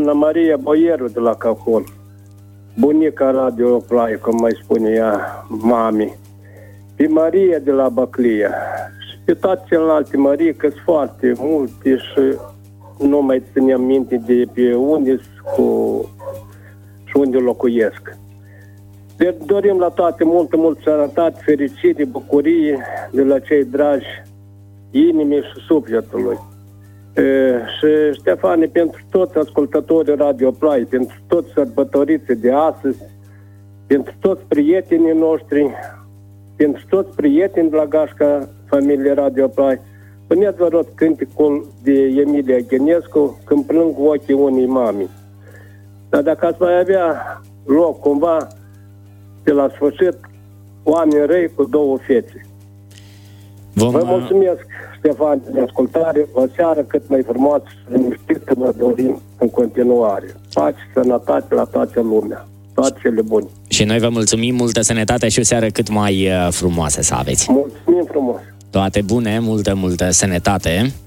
doamna Maria Boieru de la Cahol, bunica Radio Play, cum mai spune ea, mami, pe Maria de la Baclia și pe toate celelalte Marii, că sunt foarte multe și nu mai țineam minte de pe unde și unde locuiesc. Deci dorim la toate multă sănătate, fericire, bucurie de la cei dragi inimii și sufletului. Și Ștefane, pentru toți ascultătorii Radio Play, pentru toți sărbătoriții de astăzi, pentru toți prietenii noștri, pentru toți prietenii de la gașca familiei Radio Play, puneți vă rog cânticul de Emilia Ghenescu, Când plâng ochii unei mami. Dar dacă ați mai avea loc cumva de la sfârșit, Oameni răi cu două fețe. Vă mulțumesc, Ștefan, de ascultare. O seară cât mai frumoasă și liniștită vă dorim în continuare. Pace, sănătate la toată lumea. Toate cele bune. Și noi vă mulțumim, multă sănătate și o seară cât mai frumoasă să aveți. Mulțumim frumos. Toate bune, multă sănătate.